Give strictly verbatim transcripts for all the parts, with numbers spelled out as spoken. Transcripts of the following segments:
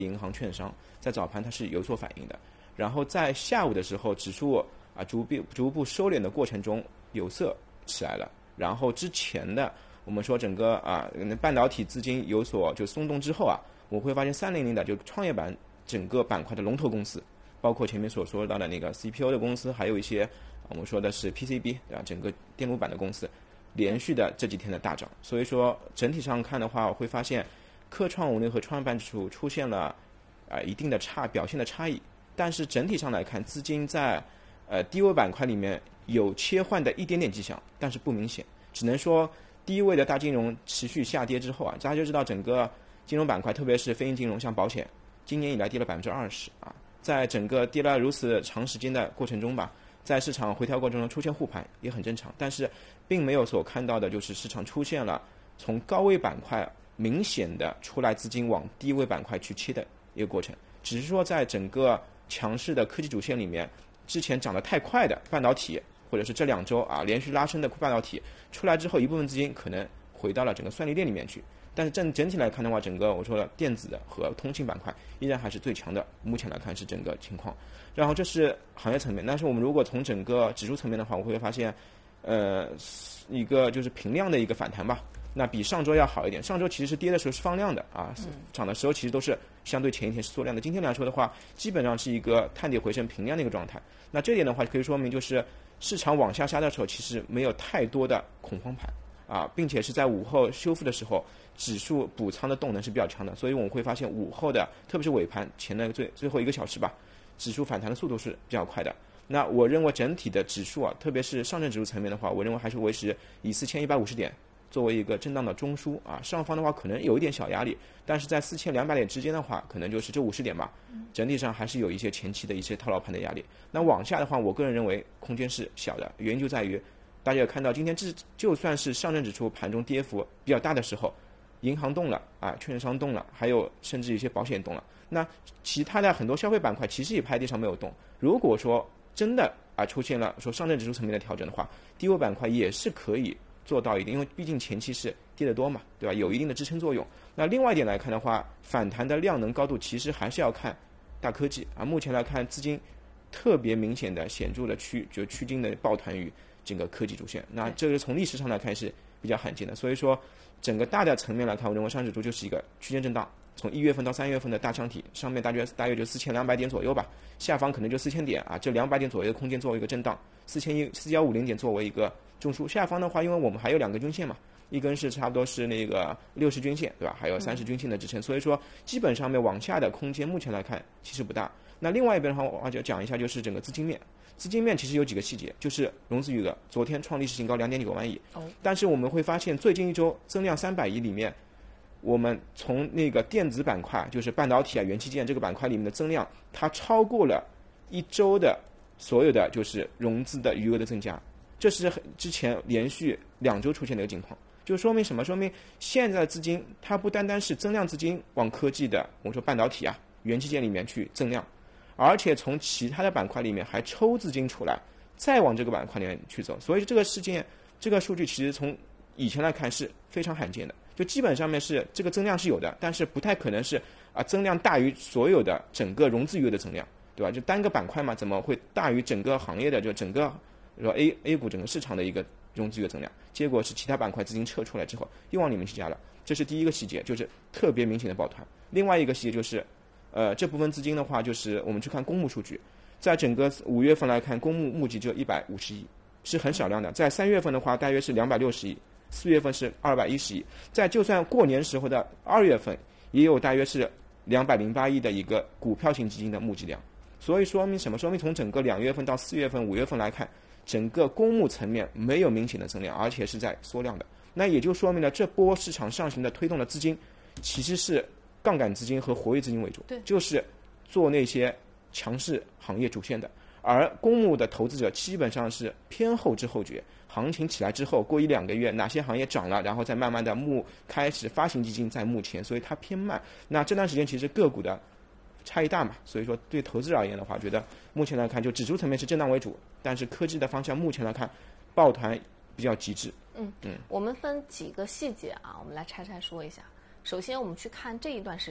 银行、券商，在早盘它是有所反应的。然后在下午的时候，指数啊逐步逐步收敛的过程中有色起来了。然后之前的我们说整个啊半导体资金有所就松动之后啊，我会发现三零零的就创业板整个板块的龙头公司，包括前面所说到的那个 C P U 的公司，还有一些我们说的是 P C B 对吧？整个电路板的公司连续的这几天的大涨。所以说整体上看的话，我会发现科创五零和创业板指数出现了啊、呃、一定的差表现的差异。但是整体上来看，资金在呃低位板块里面有切换的一点点迹象，但是不明显。只能说低位的大金融持续下跌之后啊，大家就知道整个金融板块，特别是非银金融，像保险，今年以来跌了百分之二十啊，在整个跌了如此长时间的过程中吧，在市场回调过程中出现护盘也很正常，但是并没有所看到的就是市场出现了从高位板块明显的出来资金往低位板块去切的一个过程，只是说在整个强势的科技主线里面，之前涨得太快的半导体，或者是这两周啊连续拉升的半导体出来之后，一部分资金可能回到了整个算力链里面去。但是整整体来看的话，整个我说了电子的和通信板块依然还是最强的，目前来看是整个情况。然后这是行业层面，但是我们如果从整个指数层面的话，我会发现，呃，一个就是平量的一个反弹吧。那比上周要好一点。上周其实是跌的时候是放量的啊，涨的时候其实都是相对前一天是缩量的。今天来说的话，基本上是一个探底回升平量的一个状态。那这点的话可以说明就是市场往下杀的时候，其实没有太多的恐慌盘啊，并且是在午后修复的时候，指数补仓的动能是比较强的。所以我们会发现午后的，特别是尾盘前的最最后一个小时吧，指数反弹的速度是比较快的。那我认为整体的指数啊，特别是上证指数层面的话，我认为还是维持以四千一百五十点作为一个震荡的中枢啊，上方的话可能有一点小压力，但是在四千两百点之间的话，可能就是这五十点吧，整体上还是有一些前期的一些套牢盘的压力。那往下的话，我个人认为空间是小的，原因就在于大家也看到，今天这就算是上证指数盘中跌幅比较大的时候，银行动了啊，券商动了，还有甚至一些保险动了，那其他的很多消费板块其实也拍地上没有动。如果说真的啊出现了说上证指数层面的调整的话，低位板块也是可以做到一定，因为毕竟前期是跌得多嘛，对吧？有一定的支撑作用。那另外一点来看的话，反弹的量能高度其实还是要看大科技啊。目前来看，资金特别明显的显著的趋就趋近的抱团于整个科技主线，那这个从历史上来看是比较罕见的。所以说，整个大的层面来看，我认为上证指数就是一个区间震荡。从一月份到三月份的大箱体，上面大约大约就四千两百点左右吧，下方可能就四千点啊，这两百点左右的空间作为一个震荡，四千一四幺五零点作为一个中枢。下方的话，因为我们还有两个均线嘛，一根是差不多是那个六十均线，对吧？还有三十均线的支撑，所以说基本上面往下的空间目前来看其实不大。那另外一边的话，我就讲一下就是整个资金面。资金面其实有几个细节，就是融资余额，昨天创历史新高两点九万亿，但是我们会发现最近一周增量三百亿里面，我们从那个电子板块，就是半导体啊、元器件这个板块里面的增量，它超过了一周的所有的就是融资的余额的增加，这是之前连续两周出现的一个情况。就说明什么？说明现在的资金它不单单是增量资金往科技的，我们说半导体啊、元器件里面去增量，而且从其他的板块里面还抽资金出来，再往这个板块里面去走。所以这个事件、这个数据其实从以前来看是非常罕见的。就基本上面是这个增量是有的，但是不太可能是啊增量大于所有的整个融资余额的增量，对吧？就单个板块嘛，怎么会大于整个行业的就整个说 A A 股整个市场的一个融资余额增量？结果是其他板块资金撤出来之后又往里面去加了，这是第一个细节，就是特别明显的抱团。另外一个细节就是，呃，这部分资金的话，就是我们去看公募数据，在整个五月份来看，公募募集只有一百五十亿，是很少量的。在三月份的话，大约是两百六十亿。四月份是二百一十亿，在就算过年时候的二月份，也有大约是两百零八亿的一个股票型基金的募集量。所以说明什么？说明从整个两月份到四月份、五月份来看，整个公募层面没有明显的增量，而且是在缩量的。那也就说明了这波市场上行的推动的资金，其实是杠杆资金和活跃资金为主，就是做那些强势行业主线的。而公募的投资者基本上是偏后知后觉，行情起来之后，过一两个月哪些行业涨了，然后再慢慢的募开始发行基金在募钱，所以它偏慢。那这段时间其实个股的差异大嘛，所以说对投资者而言的话，觉得目前来看就指数层面是震荡为主，但是科技的方向目前来看抱团比较极致。 嗯嗯，我们分几个细节啊，我们来拆拆说一下。首先我们去看这一段时间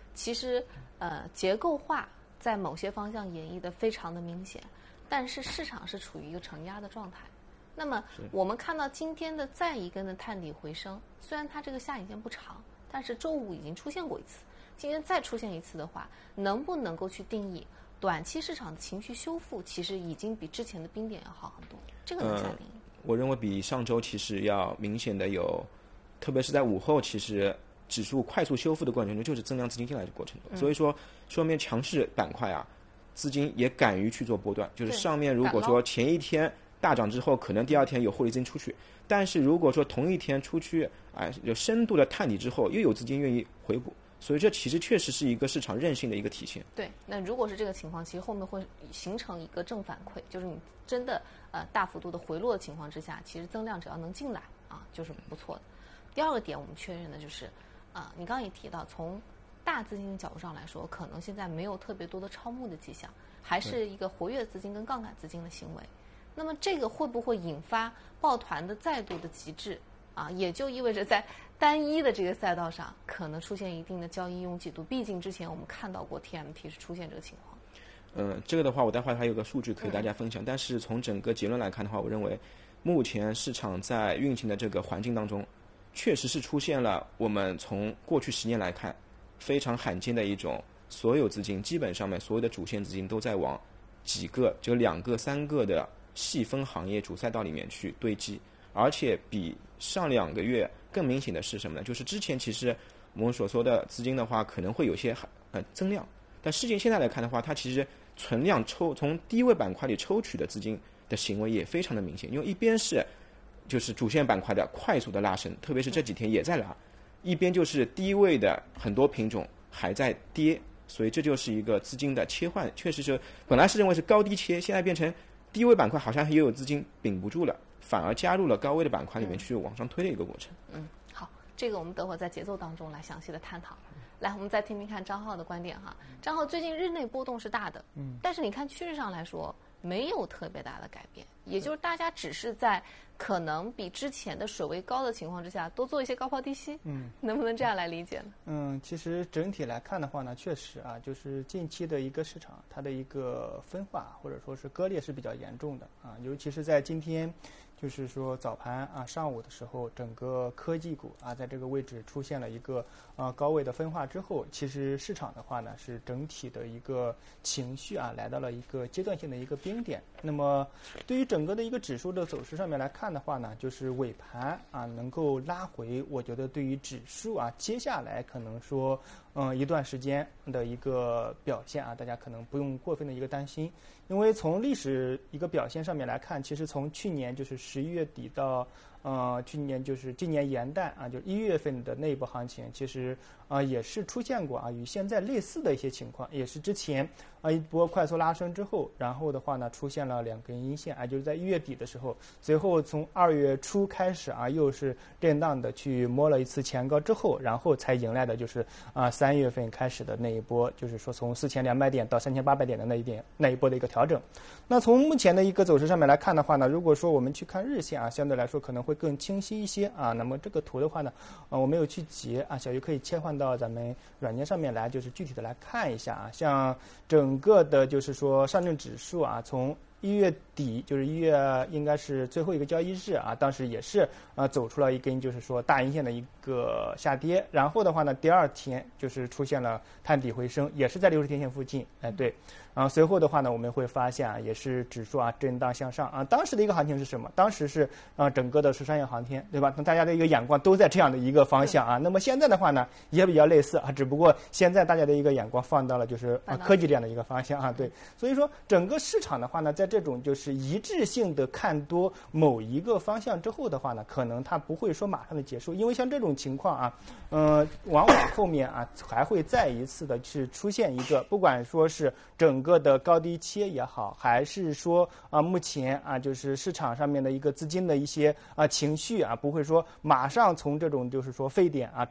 其实呃结构化在某些方向演绎的非常的明显，但是市场是处于一个承压的状态。那么我们看到今天的再一根的探底回升，虽然它这个下影线不长，但是周五已经出现过一次，今天再出现一次的话，能不能够去定义短期市场的情绪修复，其实已经比之前的冰点要好很多，这个能下定义、呃、 我认为比上周其实要明显的有，特别是在午后，其实指数快速修复的过程中，就是增量资金进来的过程中、嗯、所以说说明强势板块啊，资金也敢于去做波段，就是上面如果说前一天大涨之后，可能第二天有获利资金出去，但是如果说同一天出去啊、呃、有深度的探底之后，又有资金愿意回补，所以这其实确实是一个市场韧性的一个体现。 对，那如果是这个情况，其实后面会形成一个正反馈，就是你真的呃大幅度的回落的情况之下，其实增量只要能进来啊，就是不错的。第二个点我们确认的就是啊、呃，你刚刚也提到，从大资金的角度上来说，可能现在没有特别多的超募的迹象，还是一个活跃资金跟杠杆资金的行为。那么这个会不会引发抱团的再度的极致啊？也就意味着在单一的这个赛道上可能出现一定的交易拥挤度，毕竟之前我们看到过 T M T 是出现这个情况。 嗯，这个的话我待会儿还有个数据可以大家分享、嗯、但是从整个结论来看的话，我认为目前市场在运行的这个环境当中，确实是出现了我们从过去十年来看非常罕见的一种，所有资金基本上面所有的主线资金都在往几个就两个三个的细分行业主赛道里面去堆积，而且比上两个月更明显的是什么呢？就是之前其实我们所说的资金的话可能会有些呃增量，但事情现在来看的话，它其实存量抽从低位板块里抽取的资金的行为也非常的明显，因为一边是就是主线板块的快速的拉升，特别是这几天也在拉，一边就是低位的很多品种还在跌，所以这就是一个资金的切换，确实是本来是认为是高低切，现在变成低位板块好像也有资金顶不住了，反而加入了高位的板块里面去往上推的一个过程。 嗯，好，这个我们等会儿在节奏当中来详细的探讨。来，我们再听听看张浩的观点哈。张浩，最近日内波动是大的，嗯，但是你看趋势上来说没有特别大的改变，也就是大家只是在可能比之前的水位高的情况之下多做一些高抛低吸，嗯，能不能这样来理解呢？ 嗯，其实整体来看的话呢，确实啊，就是近期的一个市场它的一个分化或者说是割裂是比较严重的啊，尤其是在今天就是说早盘啊上午的时候，整个科技股啊在这个位置出现了一个啊高位的分化之后，其实市场的话呢是整体的一个情绪啊来到了一个阶段性的一个冰点。那么对于整个的一个指数的走势上面来看的话呢，就是尾盘啊能够拉回，我觉得对于指数啊接下来可能说嗯一段时间的一个表现啊，大家可能不用过分的一个担心，因为从历史一个表现上面来看，其实从去年就是十一月底到呃去年就是今年元旦啊，就一月份的那一波行情，其实啊、呃、也是出现过啊与现在类似的一些情况，也是之前啊一波快速拉升之后，然后的话呢出现了两根阴线啊，就是在一月底的时候，随后从二月初开始啊又是震荡的去摸了一次前高之后，然后才迎来的就是啊三月份开始的那一波，就是说从四千两百点到三千八百点的那一点那一波的一个调整。那从目前的一个走势上面来看的话呢，如果说我们去看日线啊，相对来说可能会更清晰一些啊。那么这个图的话呢，啊我没有去截啊，小鱼可以切换到咱们软件上面来，就是具体的来看一下啊。像整个的就是说上证指数啊，从一月底就是一月应该是最后一个交易日啊，当时也是啊走出了一根就是说大阴线的一个下跌，然后的话呢第二天就是出现了探底回升，也是在六十天线附近，哎对，然后随后的话呢我们会发现啊也是指数啊震荡向上啊，当时的一个行情是什么？当时是啊整个的是商业航天，对吧？那大家的一个眼光都在这样的一个方向啊，那么现在的话呢也比较类似啊，只不过现在大家的一个眼光放到了就是啊科技这样的一个方向啊，对，所以说整个市场的话呢，在这种就是一致性的看多某一个方向之后的话呢，可能它不会说马上的结束，因为像这种情况啊，呃，往往后面啊还会再一次的去出现一个，不管说是整个的高低切也好，还是说啊目前啊就是市场上面的一个资金的一些啊情绪啊，不会说马上从这种就是说沸点啊转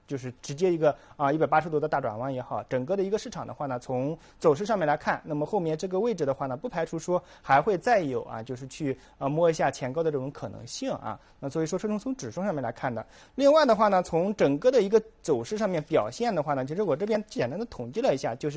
就是直接一个啊一百八十度的大转弯也好，整个的一个市场的话呢，从走势上面来看，那么后面这个位置的话呢，不排除说还会再有啊，就是去啊摸一下前高的这种可能性啊。那所以说，这种从指数上面来看的。另外的话呢，从整个的一个走势上面表现的话呢，其实我这边简单的统计了一下，就是